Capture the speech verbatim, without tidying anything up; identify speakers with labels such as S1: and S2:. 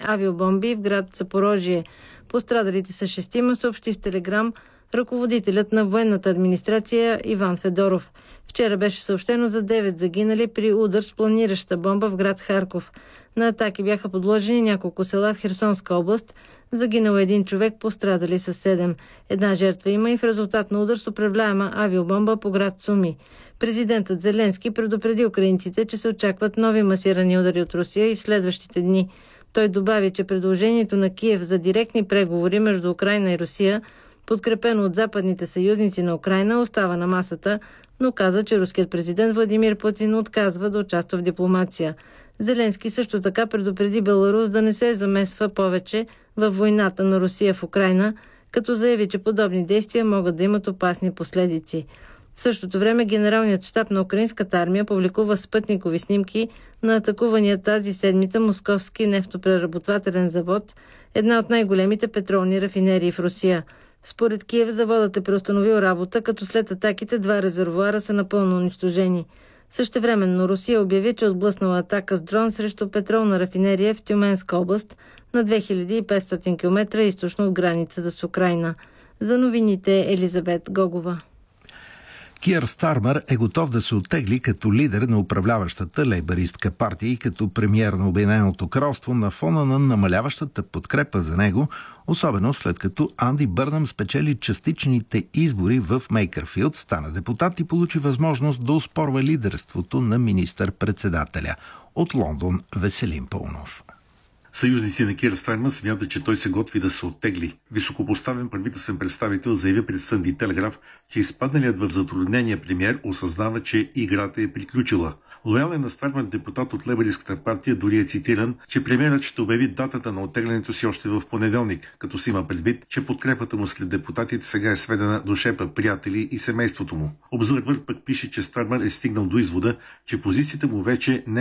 S1: авиобомби в град Запорожие. Пострадалите са шестима, съобщи в Телеграм ръководителят на военната администрация Иван Федоров. Вчера беше съобщено за девет загинали при удар с планираща бомба в град Харков. На атаки бяха подложени няколко села в Херсонска област. Загинал един човек, пострадали са седем. Една жертва има и в резултат на удар с управляема авиобомба по град Суми. Президентът Зеленски предупреди украинците, че се очакват нови масирани удари от Русия и в следващите дни. Той добави, че предложението на Киев за директни преговори между Украйна и Русия, подкрепено от западните съюзници на Украйна, остава на масата, но каза, че руският президент Владимир Путин отказва да участва в дипломация. Зеленски също така предупреди Беларус да не се замесва повече във войната на Русия в Украйна, като заяви, че подобни действия могат да имат опасни последици. В същото време генералният щаб на украинската армия публикува спътникови снимки на атакувания тази седмица московски нефтопреработвателен завод, една от най-големите петролни рафинерии в Русия. Според Киев заводът е преустановил работа, като след атаките два резервоара са напълно унищожени. Същевременно Русия обяви, че отблъснала атака с дрон срещу петролна рафинерия в Тюменска област на две хиляди и петстотин километра източно от границата с Украйна. За новините Елизабет Гогова.
S2: Киър Стармър е готов да се оттегли като лидер на управляващата лейбъристка партия и като премиер на Обединеното кралство на фона на намаляващата подкрепа за него, особено след като Анди Бърнъм спечели частичните избори в Мейкърфилд, стана депутат и получи възможност да оспорва лидерството на министър-председателя. От Лондон Веселин Пълнов.
S3: Съюзници на Киър Стармър смятат, че той се готви да се оттегли. Високопоставен правителствен представител заяви пред Сънди Телеграф, че изпадналият в затруднение премиер осъзнава, че играта е приключила. Лоялен на Стармър депутат от лейбъристската партия дори е цитиран, че премиерът ще обяви датата на оттеглянето си още в понеделник, като си има предвид, че подкрепата му след депутатите сега е сведена до шепа приятели и семейството му. Обзървър пък пише, че Стармър е стигнал до извода, че позицията му вече не